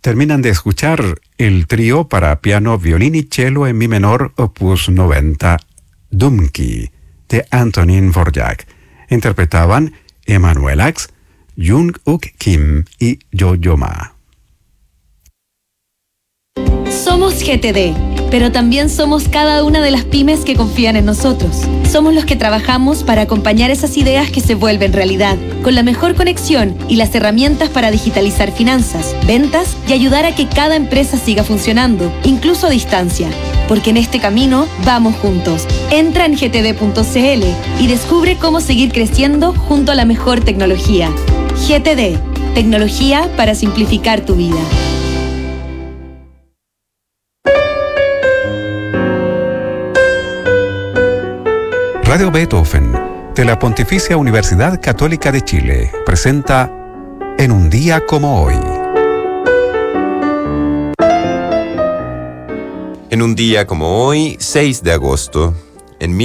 Terminan de escuchar el trío para piano, violín y cello en mi menor, opus 90, Dumki, de Antonín Dvořák. Interpretaban Emanuel Ax, Jung-Uk Kim y Yo-Yo Ma. Somos GTD, pero también somos cada una de las pymes que confían en nosotros. Somos los que trabajamos para acompañar esas ideas que se vuelven realidad, con la mejor conexión y las herramientas para digitalizar finanzas, ventas y ayudar a que cada empresa siga funcionando, incluso a distancia. Porque en este camino vamos juntos. Entra en gtd.cl y descubre cómo seguir creciendo junto a la mejor tecnología. GTD, tecnología para simplificar tu vida. Radio Beethoven, de la Pontificia Universidad Católica de Chile, presenta En un día como hoy. En un día como hoy, 6 de agosto, en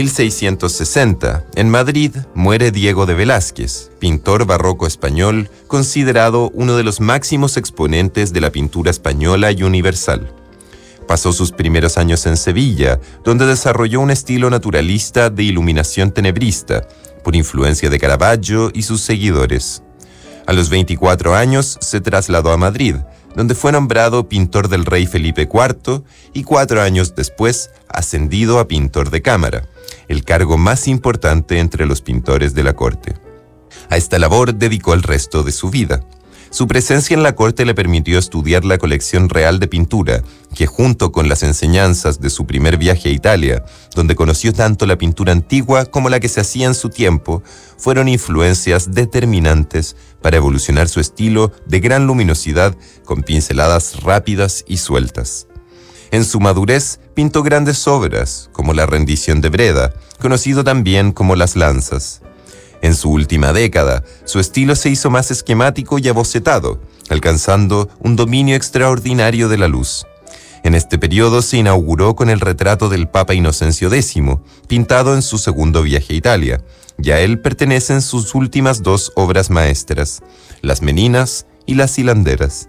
1660, en Madrid, muere Diego de Velázquez, pintor barroco español, considerado uno de los máximos exponentes de la pintura española y universal. Pasó sus primeros años en Sevilla, donde desarrolló un estilo naturalista de iluminación tenebrista, por influencia de Caravaggio y sus seguidores. A los 24 años se trasladó a Madrid, donde fue nombrado pintor del rey Felipe IV y 4 años después ascendido a pintor de cámara, el cargo más importante entre los pintores de la corte. A esta labor dedicó el resto de su vida. Su presencia en la corte le permitió estudiar la colección real de pintura, que junto con las enseñanzas de su primer viaje a Italia, donde conoció tanto la pintura antigua como la que se hacía en su tiempo, fueron influencias determinantes para evolucionar su estilo de gran luminosidad con pinceladas rápidas y sueltas. En su madurez pintó grandes obras, como la Rendición de Breda, conocido también como Las Lanzas. En su última década, su estilo se hizo más esquemático y abocetado, alcanzando un dominio extraordinario de la luz. En este periodo se inauguró con el retrato del Papa Inocencio X, pintado en su segundo viaje a Italia, y a él pertenecen sus últimas 2 obras maestras, Las Meninas y Las Hilanderas.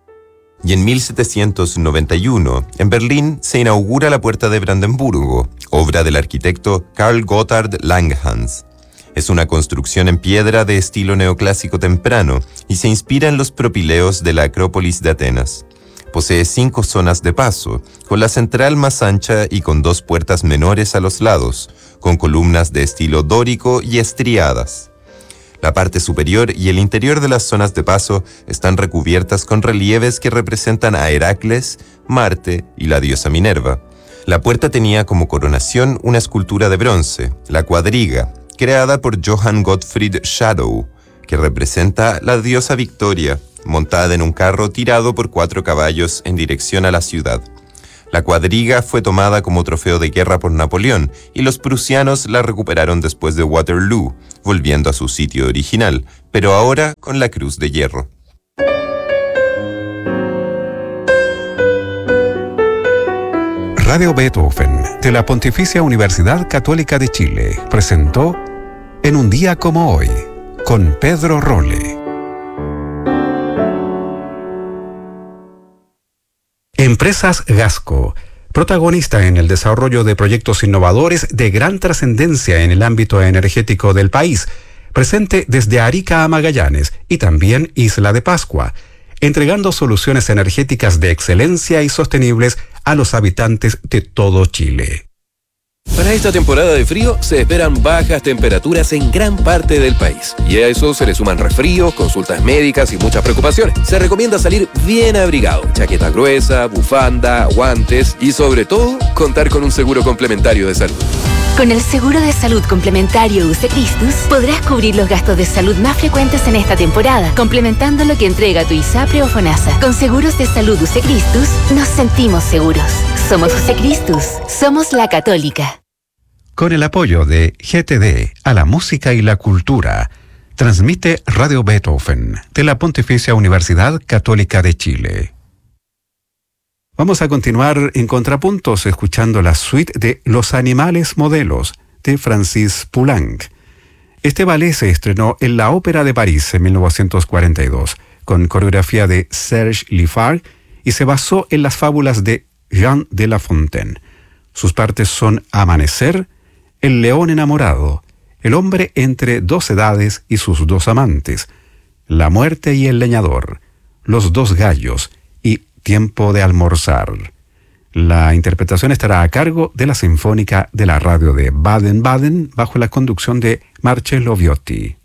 Y en 1791, en Berlín, se inaugura la Puerta de Brandenburgo, obra del arquitecto Karl Gotthard Langhans. Es una construcción en piedra de estilo neoclásico temprano y se inspira en los propileos de la Acrópolis de Atenas. Posee 5 zonas de paso, con la central más ancha y con 2 puertas menores a los lados, con columnas de estilo dórico y estriadas. La parte superior y el interior de las zonas de paso están recubiertas con relieves que representan a Heracles, Marte y la diosa Minerva. La puerta tenía como coronación una escultura de bronce, la cuadriga, creada por Johann Gottfried Schadow, que representa la diosa Victoria, montada en un carro tirado por 4 caballos en dirección a la ciudad. La cuadriga fue tomada como trofeo de guerra por Napoleón y los prusianos la recuperaron después de Waterloo, volviendo a su sitio original, pero ahora con la cruz de hierro. Radio Beethoven, de la Pontificia Universidad Católica de Chile, presentó En un día como hoy, con Pedro Rolle. Empresas Gasco, protagonista en el desarrollo de proyectos innovadores de gran trascendencia en el ámbito energético del país, presente desde Arica a Magallanes y también Isla de Pascua, entregando soluciones energéticas de excelencia y sostenibles a los habitantes de todo Chile. Para esta temporada de frío se esperan bajas temperaturas en gran parte del país. Y a eso se le suman resfríos, consultas médicas y muchas preocupaciones. Se recomienda salir bien abrigado, chaqueta gruesa, bufanda, guantes y sobre todo contar con un seguro complementario de salud. Con el seguro de salud complementario UC Christus podrás cubrir los gastos de salud más frecuentes en esta temporada, complementando lo que entrega tu ISAPRE o FONASA. Con seguros de salud UC Christus nos sentimos seguros. Somos UC Christus, somos la Católica. Con el apoyo de GTD a la música y la cultura, transmite Radio Beethoven de la Pontificia Universidad Católica de Chile. Vamos a continuar en Contrapuntos escuchando la suite de Los Animales Modelos de Francis Poulenc. Este ballet se estrenó en la Ópera de París en 1942, con coreografía de Serge Liffard y se basó en las fábulas de Jean de La Fontaine. Sus partes son Amanecer, El león enamorado, El hombre entre dos edades y sus dos amantes, La muerte y el leñador, Los dos gallos y Tiempo de almorzar. La interpretación estará a cargo de la Sinfónica de la Radio de Baden-Baden bajo la conducción de Marcello Viotti.